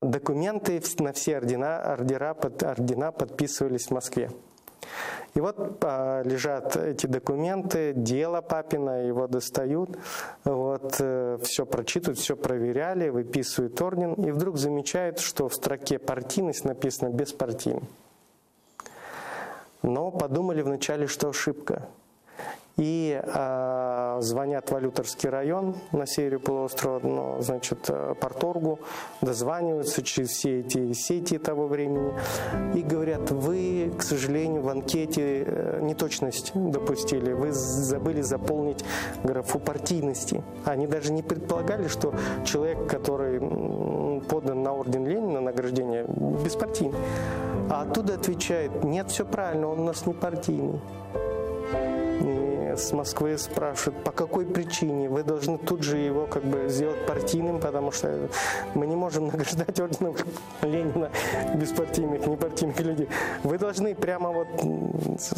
документы на все ордена подписывались в Москве. И вот лежат эти документы, дело папина, его достают, вот, все прочитывают, все проверяли, выписывают орден, и вдруг замечают, что в строке «партийность» написано «беспартийный». Но подумали вначале, что ошибка. И звонят в Валюторский район на севере полуострова, значит, парторгу, дозваниваются через все эти сети того времени и говорят: вы, к сожалению, в анкете неточность допустили, вы забыли заполнить графу партийности. Они даже не предполагали, что человек, который подан на орден Ленина, награждение, беспартийный. А оттуда отвечает: нет, все правильно, он у нас не партийный. С Москвы спрашивают, по какой причине вы должны тут же его как бы сделать партийным, потому что мы не можем награждать орденом Ленина беспартийных, непартийных людей. Вы должны прямо вот